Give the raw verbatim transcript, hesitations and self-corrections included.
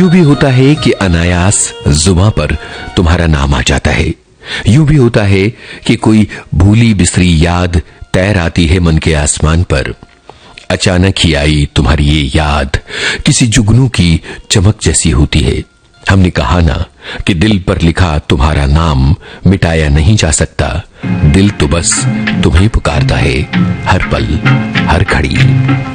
यूं भी होता है कि अनायास जुबां पर तुम्हारा नाम आ जाता है। यूं भी होता है कि कोई भूली बिसरी याद तैर आती है मन के आसमान पर। अचानक ही आई तुम्हारी ये याद किसी जुगनू की चमक जैसी होती है। हमने कहा ना कि दिल पर लिखा तुम्हारा नाम मिटाया नहीं जा सकता। दिल तो बस तुम्हें पुकारता है हर पल हर घड़ी।